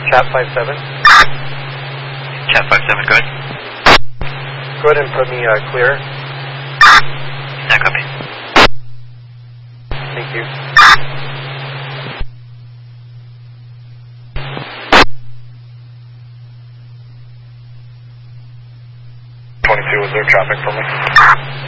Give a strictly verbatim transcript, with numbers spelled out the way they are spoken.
Chat five seven. Chat five seven, go ahead. Go ahead and put me uh, clear. Yeah, copy. Thank you. twenty-two, is there traffic for me?